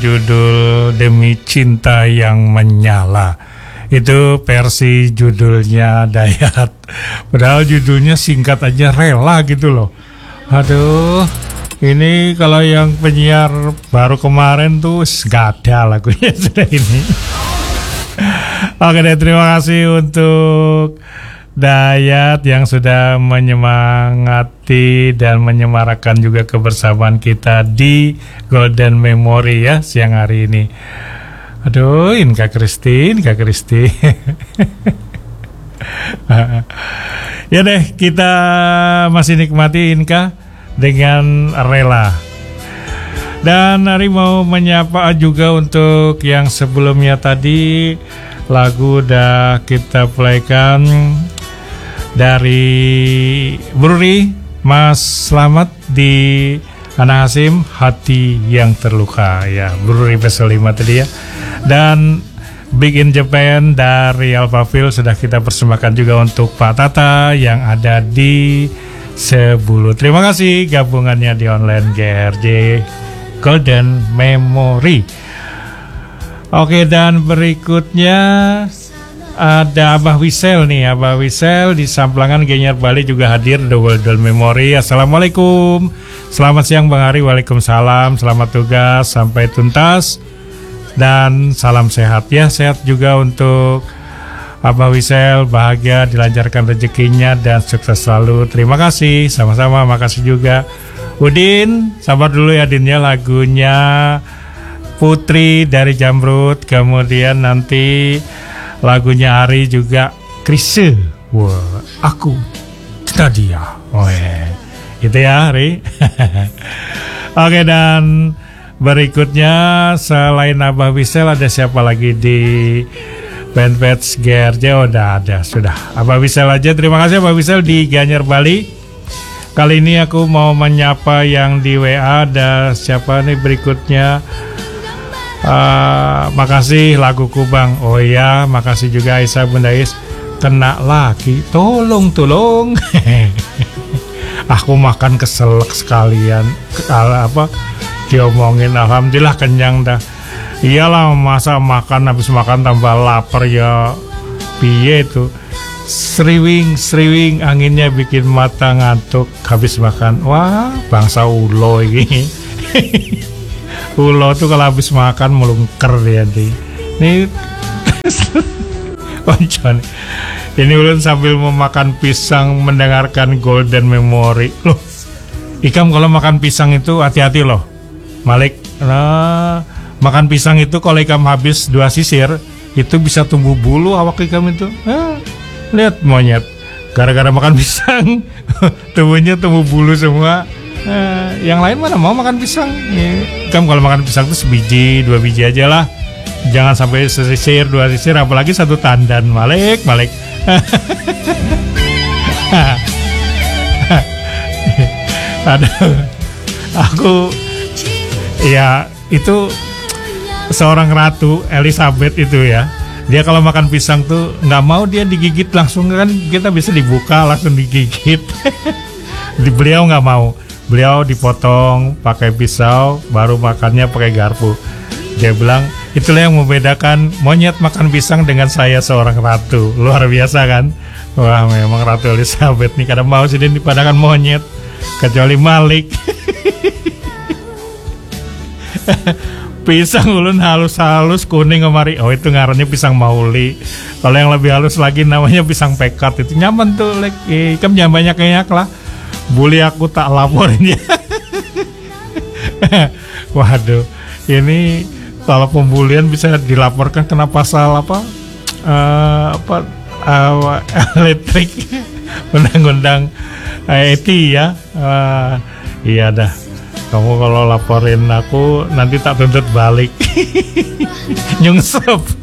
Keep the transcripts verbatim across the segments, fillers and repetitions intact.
Judul Demi Cinta Yang Menyala. Itu versi judulnya Dayat. Padahal judulnya singkat aja, Rela gitu loh. Aduh, ini kalau yang penyiar baru kemarin tuh gak ada lagunya sudah ini. Oke deh, terima kasih untuk Dayat yang sudah menyemangati dan menyemarakan juga kebersamaan kita di Golden Memory ya siang hari ini. Aduh, ini Kak Christine, Kak Christine. Ya deh, kita masih nikmati Inka dengan Rela. Dan hari mau menyapa juga untuk yang sebelumnya tadi, lagu udah kita playkan dari Bruri, Mas Slamet di Ana Hasim, Hati Yang Terluka ya, Bruri Pesel lima tadi ya. Dan Big in Japan dari Alphaville sudah kita persembahkan juga untuk Pak Tata yang ada di Sebulu. Terima kasih gabungannya di online G R J Golden Memory. Oke, dan berikutnya ada Abah Wisel nih, Abah Wisel di Samplangan Gianyar Bali juga hadir The Golden Memory. Assalamualaikum, selamat siang Bang Ari. Waalaikumsalam, selamat tugas sampai tuntas dan salam sehat ya. Sehat juga untuk Abah Wisel, bahagia dilancarkan rezekinya dan sukses selalu. Terima kasih, sama-sama, makasih juga. Udin, sabar dulu ya Din ya, lagunya Putri dari Jamrut, kemudian nanti lagunya Ari juga Krisye. Wah, aku cinta dia. Oh ya, itu ya Ari. Oke, dan berikutnya selain Abah Wisel ada siapa lagi di fanpage G R J? Oh, udah ada, sudah Abah Wisel aja. Terima kasih Abah Wisel di Gianyar Bali. Kali ini aku mau menyapa yang di W A. Ada siapa nih berikutnya? Uh, makasih laguku Bang. Oh iya, makasih juga Aisyah Bundais. Kena lagi, tolong tolong. Aku makan keselak sekalian. Kalau apa diomongin, alhamdulillah kenyang dah. Iyalah, masa makan habis makan tambah lapar ya. Piye itu? Sriwing, sriwing anginnya bikin mata ngantuk habis makan. Wah, bangsa ulo ini. Ulo tuh kalau habis makan melungker dia di. Nih Oncon. Ini ulun sambil memakan pisang mendengarkan Golden Memory. Loh, Ikam kalau makan pisang itu hati-hati loh, Malik. Nah, makan pisang itu kalau Ikam habis dua sisir itu bisa tumbuh bulu awak Ikam itu. Ah, lihat monyet, gara-gara makan pisang tubuhnya tumbuh bulu semua. Uh, yang lain mana mau makan pisang ya. Kamu kalau makan pisang itu sebiji, dua biji aja lah. Jangan sampai sisir, dua sisir, apalagi satu tandan. Malik, Malik. Aduh, aku ya itu seorang ratu Elizabeth itu ya. Dia kalau makan pisang tuh nggak mau dia digigit langsung, kan kita bisa dibuka langsung digigit. Beliau nggak mau. Beliau dipotong pakai pisau, baru makannya pakai garpu. Dia bilang, itulah yang membedakan monyet makan pisang dengan saya seorang ratu. Luar biasa kan? Wah, memang Ratu Elizabeth nih, kadang mau sih dia dipadakan monyet. Kecuali Malik. Pisang ulun halus-halus kuning kemari. Oh, itu ngarannya pisang mauli. Kalau yang lebih halus lagi namanya pisang pekat. Itu nyaman tuh, like. Eh, kan jangan banyak-banyak lah. Bully aku tak laporin ya. Waduh, ini kalau pembulian bisa dilaporkan kena pasal apa? Uh, apa? Uh, elektrik, undang-undang I T ya. Uh, iya dah. Kamu kalau laporin aku nanti tak tuntut balik. Nyungsep.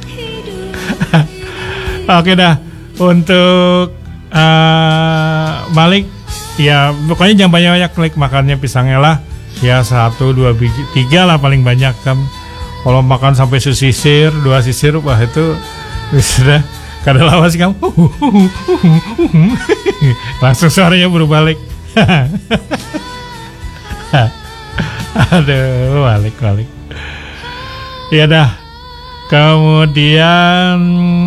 Oke dah. Untuk uh, Malik, ya pokoknya jangan banyak-banyak klik makannya pisangnya lah. Ya satu dua biji, tiga lah paling banyak kan. Kalau makan sampai sesisir, dua sisir, wah itu sudah kada lawas kamu. Langsung suaranya berbalik. Aduh, balik-balik. Ya dah. Kemudian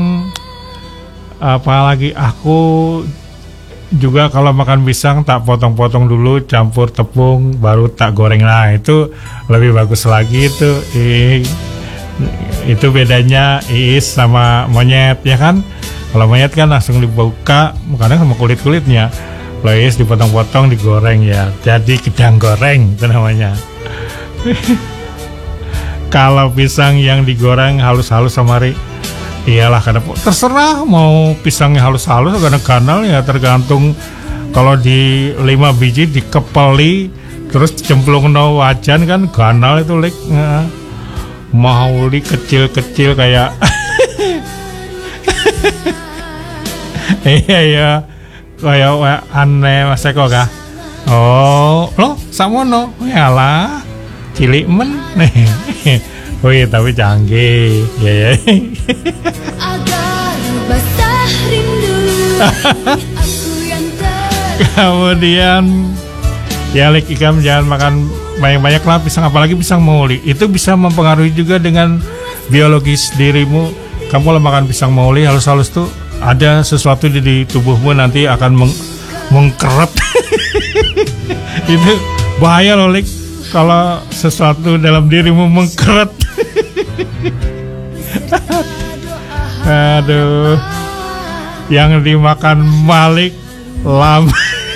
apalagi aku juga kalau makan pisang tak potong-potong dulu, campur tepung, baru tak goreng. Nah itu lebih bagus lagi itu. I, itu bedanya Iis sama monyet ya kan. Kalau monyet kan langsung dibuka, kadang sama kulit-kulitnya. Kalau Iis dipotong-potong, digoreng ya. Jadi gedang goreng itu namanya. Kalau pisang yang digoreng halus-halus sama Ri, iyalah kadang terserah mau pisangnya halus-halus atau ganal ya, tergantung. Kalau di lima biji dikepeli terus cemplung no wajan kan ganal itu lik. Nah, mau li kecil-kecil kayak iya iya kayak aneh Mas Eko kah? Oh, lo samono yalah. Cilik men nih. Wih tapi canggih ya ya. Kemudian ya Lik Ikam jangan makan banyak-banyak lah pisang, apalagi pisang moli. Itu bisa mempengaruhi juga dengan biologis dirimu. Kamu kalau makan pisang moli halus-halus tuh ada sesuatu di, di tubuhmu nanti akan meng, mengkeret. Itu bahaya loh Lik. Kalau sesuatu dalam dirimu mengkeret. Aduh. Yang dimakan Malik lama.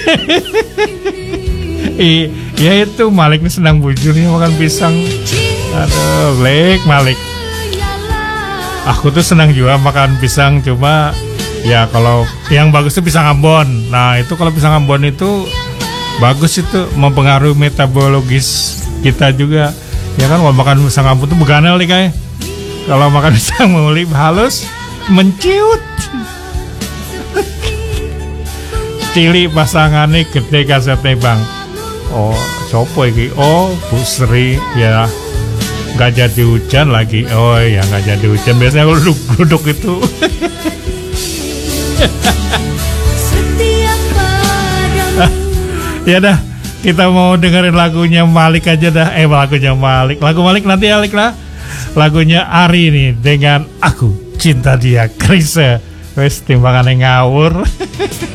Iya itu Malik ini senang bujurnya makan pisang. Aduh, Malik, Malik. Aku tuh senang juga makan pisang, cuma ya kalau yang bagus itu pisang Ambon. Nah itu kalau pisang Ambon itu bagus, itu mempengaruhi metabologis kita juga. Ya kan kalau makan pisang Ambon tuh beganel nih kayak. Kalau makan pisang muli halus menciut. Cili pasangannya gede kasetnya Bang. Oh, sopo iki? Oh, Bu Sri ya. Gak jadi hujan lagi. Oh ya gak jadi hujan. Biasanya kalau duduk-duduk itu. Ya dah, kita mau dengerin lagunya Malik aja dah. Eh lagunya Malik, lagu Malik nanti Alik lah. Lagunya Ari nih dengan Aku Cinta Dia. Krise, wes timbangannya ngawur.